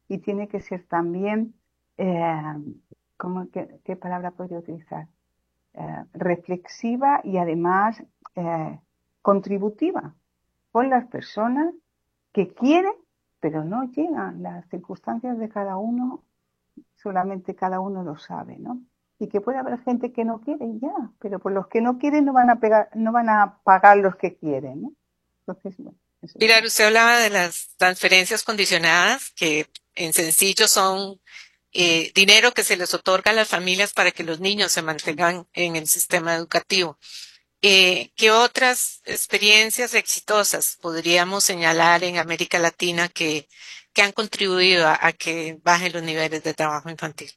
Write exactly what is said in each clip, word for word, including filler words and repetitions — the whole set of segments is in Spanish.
y tiene que ser también, eh, ¿cómo, qué, qué palabra podría utilizar? Eh, reflexiva y además eh, contributiva con las personas que quieren, pero no llegan. Las circunstancias de cada uno, solamente cada uno lo sabe, ¿no? Y que puede haber gente que no quiere ya, pero por los que no quieren no van a pegar, no van a pagar los que quieren, ¿no? Entonces, bueno, eso Pilar, sí. usted hablaba de las transferencias condicionadas, que en sencillo son eh, dinero que se les otorga a las familias para que los niños se mantengan en el sistema educativo. Eh, ¿qué otras experiencias exitosas podríamos señalar en América Latina que, que han contribuido a, a que bajen los niveles de trabajo infantil?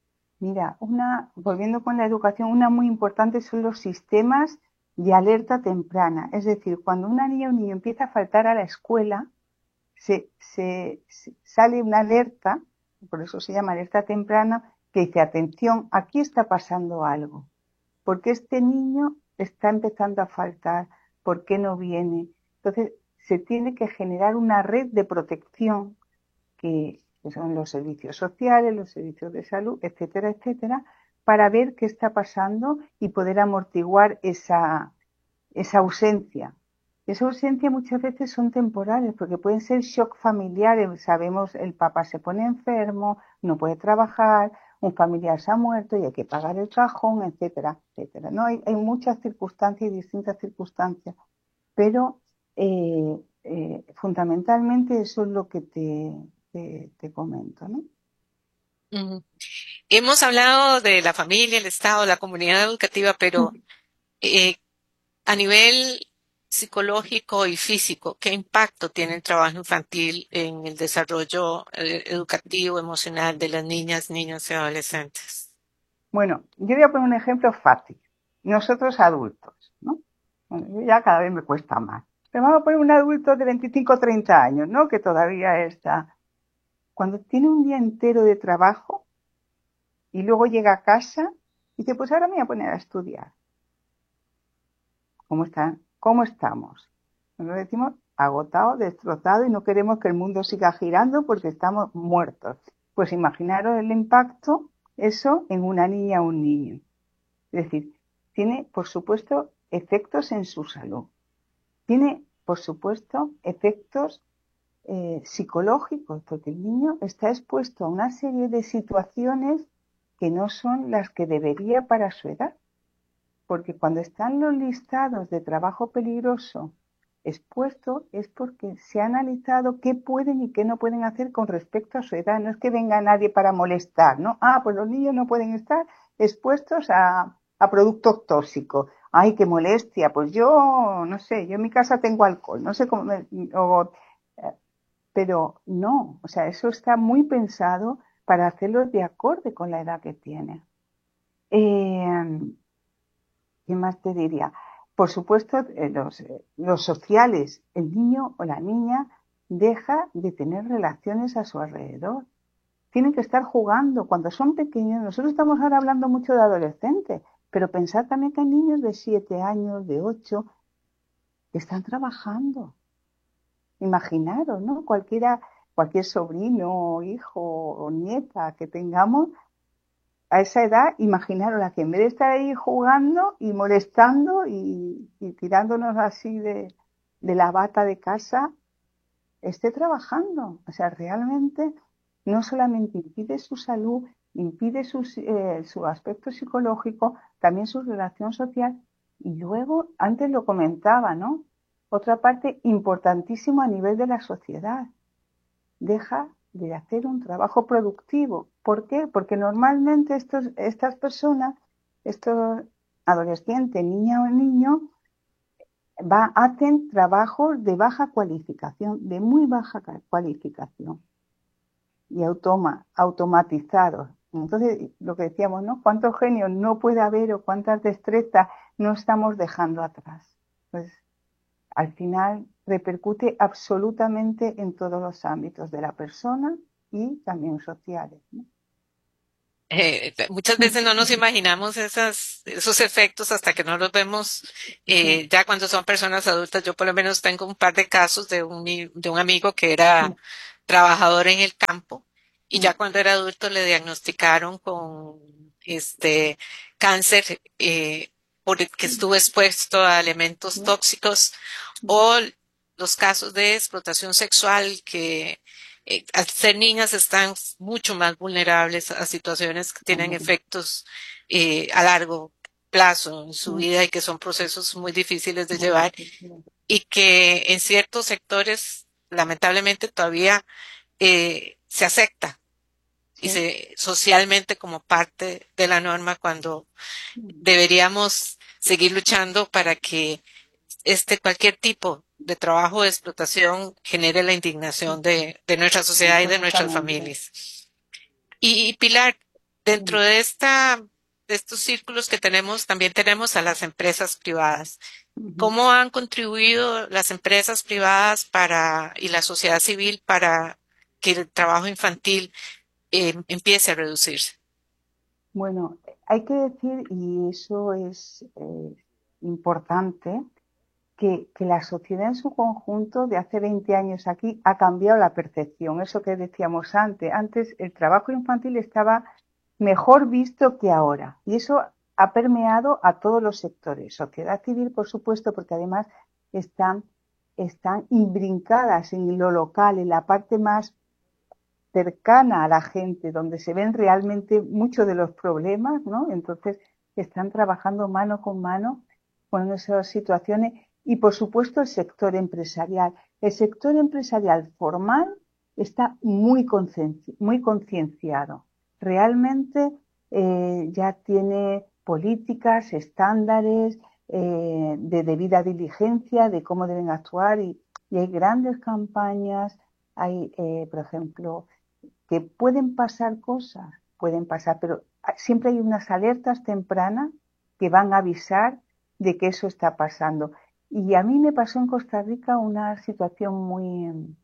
Mira, una, volviendo con la educación, una muy importante son los sistemas de alerta temprana. Es decir, cuando una niña o un niño empieza a faltar a la escuela, se, se, se sale una alerta, por eso se llama alerta temprana, que dice, atención, aquí está pasando algo. ¿Por qué este niño está empezando a faltar? ¿Por qué no viene? Entonces, se tiene que generar una red de protección que, que son los servicios sociales, los servicios de salud, etcétera, etcétera, para ver qué está pasando y poder amortiguar esa, esa ausencia. Esa ausencia muchas veces son temporales porque pueden ser shock familiares. Sabemos, el papá se pone enfermo, no puede trabajar, un familiar se ha muerto y hay que pagar el cajón, etcétera, etcétera. No hay, hay muchas circunstancias y distintas circunstancias, pero eh, eh, fundamentalmente eso es lo que te, te, te comento, ¿no? Ujú. Hemos hablado de la familia, el Estado, la comunidad educativa, pero eh, a nivel psicológico y físico, ¿qué impacto tiene el trabajo infantil en el desarrollo eh, educativo, emocional de las niñas, niños y adolescentes? Bueno, yo voy a poner un ejemplo fácil. Nosotros adultos, ¿no? Bueno, yo ya cada vez me cuesta más. Pero vamos a poner un adulto de veinticinco o treinta años, ¿no? Que todavía está. Cuando tiene un día entero de trabajo y luego llega a casa y dice, pues ahora me voy a poner a estudiar. ¿Cómo están? ¿Cómo estamos? Nosotros decimos agotado, destrozado y no queremos que el mundo siga girando porque estamos muertos. Pues imaginaros el impacto, eso en una niña o un niño. Es decir, tiene, por supuesto, efectos en su salud. Tiene, por supuesto, efectos eh, psicológicos, porque el niño está expuesto a una serie de situaciones que no son las que debería para su edad. Porque cuando están los listados de trabajo peligroso expuestos es porque se ha analizado qué pueden y qué no pueden hacer con respecto a su edad. No es que venga nadie para molestar, ¿no? Ah, pues los niños no pueden estar expuestos a, a productos tóxicos. Ay, qué molestia. Pues yo, no sé, yo en mi casa tengo alcohol, no sé cómo, me, o, eh, pero no, o sea, eso está muy pensado para hacerlo de acorde con la edad que tiene. Eh, ¿Qué más te diría? Por supuesto, eh, los, eh, los sociales. El niño o la niña deja de tener relaciones a su alrededor. Tienen que estar jugando. Cuando son pequeños, nosotros estamos ahora hablando mucho de adolescentes, pero pensad también que hay niños de siete años, de ocho, que están trabajando. Imaginaros, ¿no? Cualquiera, cualquier sobrino, hijo o nieta que tengamos, a esa edad, imaginaros la que en vez de estar ahí jugando y molestando y, y tirándonos así de, de la bata de casa, esté trabajando. O sea, realmente no solamente impide su salud, impide sus, eh, su aspecto psicológico, también su relación social. Y luego, antes lo comentaba, ¿no? Otra parte importantísima a nivel de la sociedad, deja de hacer un trabajo productivo. ¿Por qué? Porque normalmente estos, estas personas, estos adolescentes, niña o niño, va, hacen trabajos de baja cualificación, de muy baja cualificación y automa, automatizados. Entonces, lo que decíamos, ¿no? ¿Cuántos genios no puede haber o cuántas destrezas no estamos dejando atrás? Pues al final repercute absolutamente en todos los ámbitos de la persona y también sociales, ¿no? Eh, muchas veces no nos imaginamos esas, esos efectos hasta que no los vemos Sí, eh, ya cuando son personas adultas. Yo por lo menos tengo un par de casos de un, de un amigo que era sí, trabajador en el campo y ya cuando era adulto le diagnosticaron con este cáncer eh, porque estuvo expuesto a elementos tóxicos, o los casos de explotación sexual que eh, al ser niñas están mucho más vulnerables a situaciones que tienen efectos eh, a largo plazo en su vida y que son procesos muy difíciles de llevar y que en ciertos sectores lamentablemente todavía eh, se acepta y se socialmente como parte de la norma, cuando deberíamos seguir luchando para que este cualquier tipo de trabajo de explotación genere la indignación de, de nuestra sociedad y de nuestras familias. Y, y Pilar, dentro de esta de estos círculos que tenemos, también tenemos a las empresas privadas. ¿Cómo han contribuido las empresas privadas para y la sociedad civil para que el trabajo infantil eh, empiece a reducirse? Bueno, hay que decir, y eso es eh, importante, que, que la sociedad en su conjunto de hace veinte años aquí ha cambiado la percepción. Eso que decíamos antes. Antes el trabajo infantil estaba mejor visto que ahora. Y eso ha permeado a todos los sectores. Sociedad civil, por supuesto, porque además están, están imbrincadas en lo local, en la parte más cercana a la gente, donde se ven realmente muchos de los problemas, ¿no? Entonces están trabajando mano con mano con esas situaciones. Y por supuesto el sector empresarial. El sector empresarial formal está muy muy concienciado. Realmente eh, ya tiene políticas, estándares eh, de debida diligencia, de cómo deben actuar, y, y hay grandes campañas. Hay, eh, por ejemplo, que pueden pasar cosas, pueden pasar, pero siempre hay unas alertas tempranas que van a avisar de que eso está pasando. Y a mí me pasó en Costa Rica una situación muy,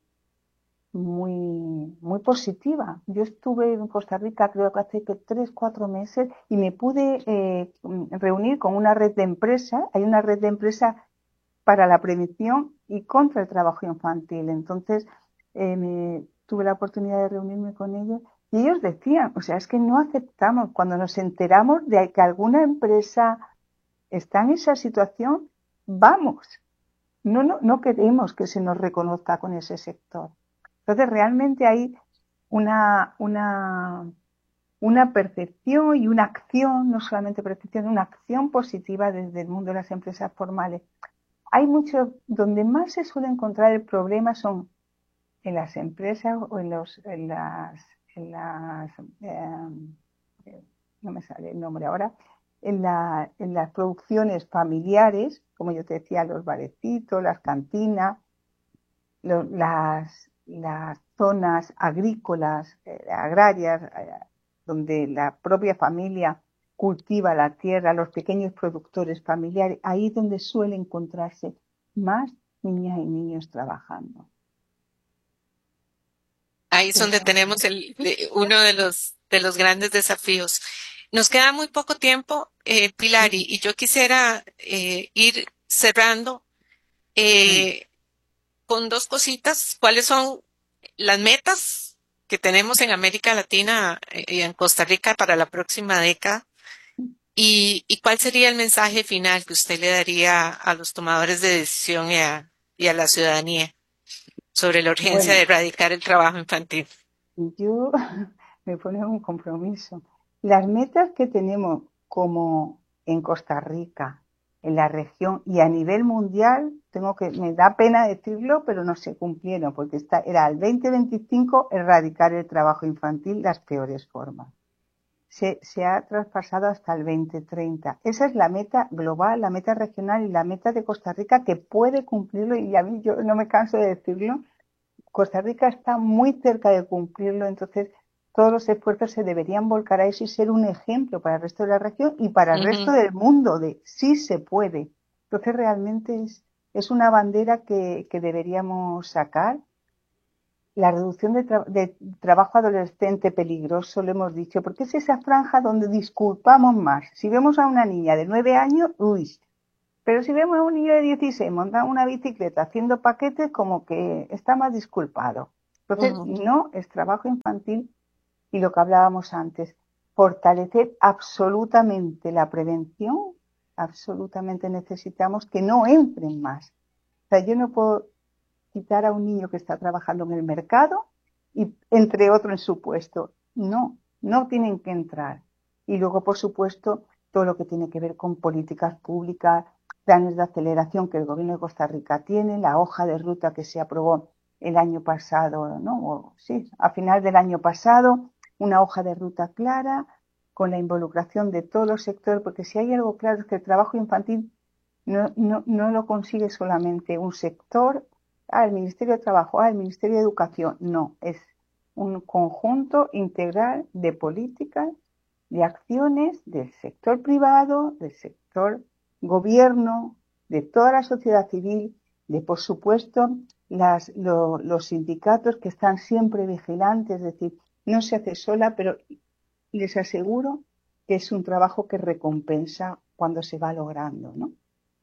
muy, muy positiva. Yo estuve en Costa Rica creo que hace que tres, cuatro meses y me pude eh, reunir con una red de empresas. Hay una red de empresas para la prevención y contra el trabajo infantil. Entonces, eh, me, tuve la oportunidad de reunirme con ellos y ellos decían, o sea, es que no aceptamos, cuando nos enteramos de que alguna empresa está en esa situación, vamos, no, no, no queremos que se nos reconozca con ese sector. Entonces, realmente hay una, una, una percepción y una acción, no solamente percepción, una acción positiva desde el mundo de las empresas formales. Hay muchos, donde más se suele encontrar el problema son en las empresas o en los, en las, en las, eh, no me sale el nombre ahora, en, la, en las producciones familiares, como yo te decía, los barecitos, las cantinas, lo, las, las zonas agrícolas, eh, agrarias, eh, donde la propia familia cultiva la tierra, los pequeños productores familiares, ahí es donde suele encontrarse más niñas y niños trabajando. Ahí es donde tenemos el, uno de los, de los grandes desafíos. Nos queda muy poco tiempo, eh, Pilar, y, y yo quisiera eh, ir cerrando eh, con dos cositas. ¿Cuáles son las metas que tenemos en América Latina y en Costa Rica para la próxima década? ¿Y, y cuál sería el mensaje final que usted le daría a los tomadores de decisión y a, y a la ciudadanía sobre la urgencia Bueno, de erradicar el trabajo infantil? yo me pongo un compromiso. Las metas que tenemos como en Costa Rica, en la región y a nivel mundial, tengo que, me da pena decirlo, pero no se cumplieron, porque está, era el veinte veinticinco erradicar el trabajo infantil, las peores formas. Se, se ha traspasado hasta el veinte treinta. Esa es la meta global, la meta regional y la meta de Costa Rica, que puede cumplirlo, y a mí yo no me canso de decirlo. Costa Rica está muy cerca de cumplirlo, entonces todos los esfuerzos se deberían volcar a eso y ser un ejemplo para el resto de la región y para el resto del mundo de sí se puede. Entonces realmente es, es una bandera que, que deberíamos sacar. La reducción de, tra de trabajo adolescente peligroso, lo hemos dicho, porque es esa franja donde disculpamos más. Si vemos a una niña de nueve años, uy, pero si vemos a un niño de dieciséis montando una bicicleta haciendo paquetes, como que está más disculpado. Entonces, uh-huh. no es trabajo infantil Y lo que hablábamos antes, fortalecer absolutamente la prevención, absolutamente necesitamos que no entren más. O sea, yo no puedo quitar a un niño que está trabajando en el mercado y entre otro en su puesto. No, no tienen que entrar. Y luego, por supuesto, todo lo que tiene que ver con políticas públicas, planes de aceleración que el gobierno de Costa Rica tiene, la hoja de ruta que se aprobó el año pasado, ¿no? O, sí, a final del año pasado, una hoja de ruta clara con la involucración de todos los sectores, porque si hay algo claro es que el trabajo infantil no, no, no lo consigue solamente un sector, ah, el Ministerio de Trabajo, ah, el Ministerio de Educación, no, es un conjunto integral de políticas, de acciones del sector privado, del sector gobierno, de toda la sociedad civil, de, por supuesto, las, lo, los sindicatos que están siempre vigilantes, es decir, no se hace sola, pero les aseguro que es un trabajo que recompensa cuando se va logrando, ¿no?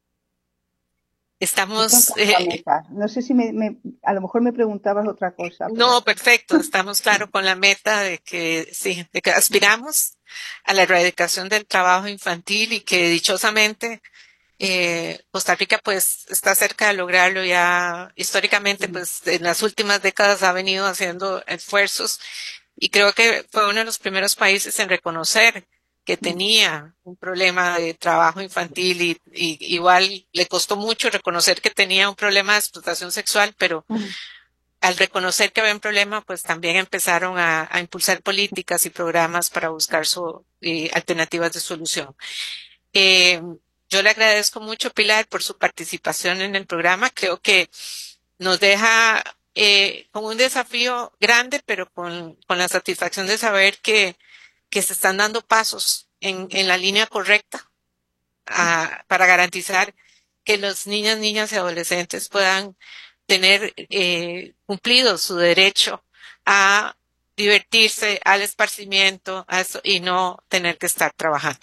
Estamos... Eh, no sé si me, me, a lo mejor me preguntabas otra cosa. Pero... No, perfecto. Estamos claros con la meta de que sí, de que aspiramos a la erradicación del trabajo infantil y que dichosamente eh, Costa Rica pues está cerca de lograrlo ya históricamente, pues en las últimas décadas ha venido haciendo esfuerzos y creo que fue uno de los primeros países en reconocer que tenía un problema de trabajo infantil y, y igual le costó mucho reconocer que tenía un problema de explotación sexual, pero uh-huh. al reconocer que había un problema, pues también empezaron a, a impulsar políticas y programas para buscar su, eh, alternativas de solución. Eh, yo le agradezco mucho, Pilar, por su participación en el programa. Creo que nos deja eh, con un desafío grande, pero con, con la satisfacción de saber que que se están dando pasos en, en la línea correcta a, para garantizar que los niños, niñas y adolescentes puedan tener eh, cumplido su derecho a divertirse, al esparcimiento a eso, y no tener que estar trabajando.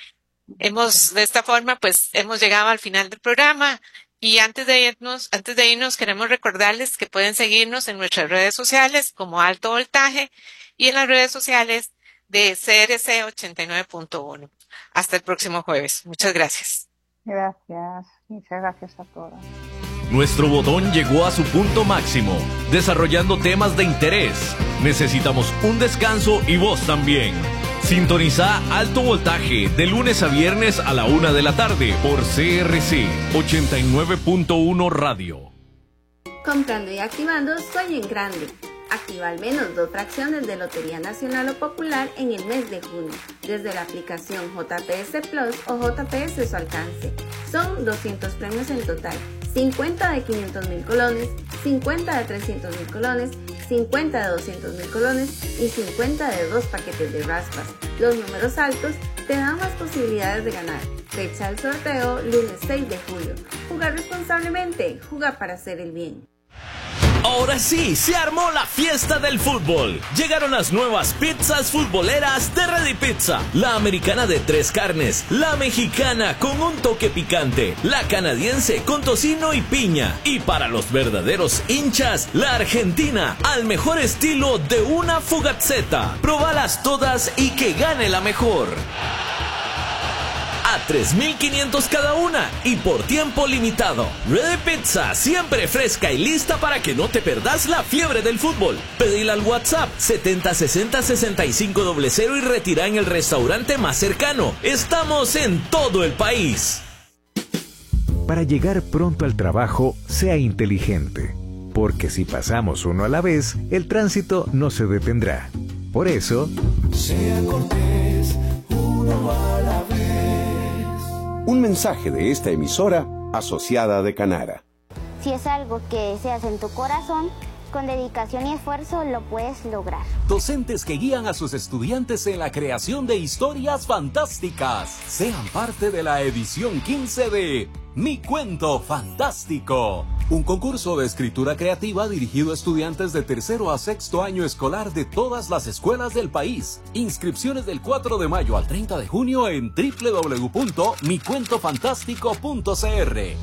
Hemos, de esta forma, pues hemos llegado al final del programa y antes de irnos, antes de irnos queremos recordarles que pueden seguirnos en nuestras redes sociales como Alto Voltaje y en las redes sociales de C R C ochenta y nueve punto uno. Hasta el próximo jueves. Muchas gracias. Gracias. Muchas gracias a todos. Nuestro botón llegó a su punto máximo, desarrollando temas de interés. Necesitamos un descanso y vos también. Sintoniza Alto Voltaje de lunes a viernes a la una de la tarde por C R C ochenta y nueve punto uno Radio. Comprando y activando Sueño en Grande. Activa al menos dos fracciones de Lotería Nacional o Popular en el mes de junio, desde la aplicación J P S Plus o J P S Su Alcance. Son doscientos premios en total, cincuenta de quinientos mil colones, cincuenta de trescientos mil colones, cincuenta de doscientos mil colones y cincuenta de dos paquetes de raspas. Los números altos te dan más posibilidades de ganar. Fecha del sorteo, lunes seis de julio. Jugar responsablemente, jugar para hacer el bien. Ahora sí, se armó la fiesta del fútbol. Llegaron las nuevas pizzas futboleras de Ready Pizza. La americana de tres carnes, la mexicana con un toque picante, la canadiense con tocino y piña. Y para los verdaderos hinchas, la argentina, al mejor estilo de una Fugazzetta. Probalas todas y que gane la mejor. A tres mil quinientos cada una y por tiempo limitado. Ready Pizza, siempre fresca y lista para que no te perdas la fiebre del fútbol. Pedila al WhatsApp setenta sesenta sesenta y cinco cero cero y retira en el restaurante más cercano. Estamos en todo el país. Para llegar pronto al trabajo, sea inteligente. Porque si pasamos uno a la vez, el tránsito no se detendrá. Por eso, sea cortés, uno a la vez. Un mensaje de esta emisora asociada de Canara. Si es algo que deseas en tu corazón, con dedicación y esfuerzo lo puedes lograr. Docentes que guían a sus estudiantes en la creación de historias fantásticas. Sean parte de la edición quince de Mi Cuento Fantástico. Un concurso de escritura creativa dirigido a estudiantes de tercero a sexto año escolar de todas las escuelas del país. Inscripciones del cuatro de mayo al treinta de junio en doble u doble u doble u punto mi cuento fantástico punto c r.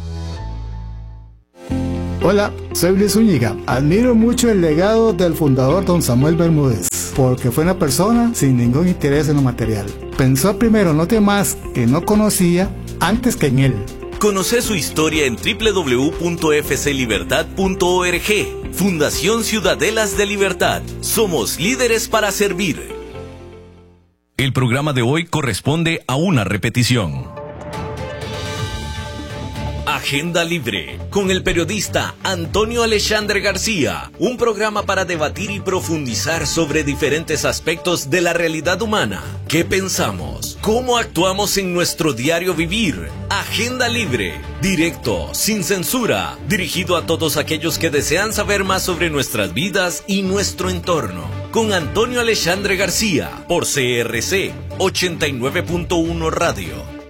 Hola, soy Luis Zúñiga. Admiro mucho el legado del fundador don Samuel Bermúdez. porque fue una persona sin ningún interés en lo material. Pensó primero en los demás que no conocía antes que en él. Conoce su historia en doble u doble u doble u punto f c libertad punto org. Fundación Ciudadelas de Libertad. Somos líderes para servir. El programa de hoy corresponde a una repetición. Agenda Libre, con el periodista Antonio Alexandre García, un programa para debatir y profundizar sobre diferentes aspectos de la realidad humana. ¿Qué pensamos? ¿Cómo actuamos en nuestro diario vivir? Agenda Libre, directo, sin censura, dirigido a todos aquellos que desean saber más sobre nuestras vidas y nuestro entorno. Con Antonio Alexandre García, por C R C ochenta y nueve punto uno Radio.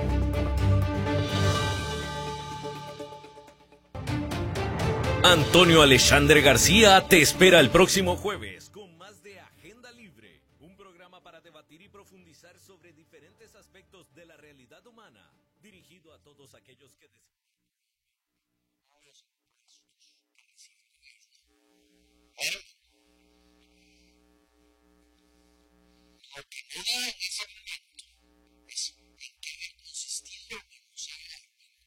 Antonio Alexandre García te espera el próximo jueves con más de Agenda Libre, un programa para debatir y profundizar sobre diferentes aspectos de la realidad humana, dirigido a todos aquellos que desean.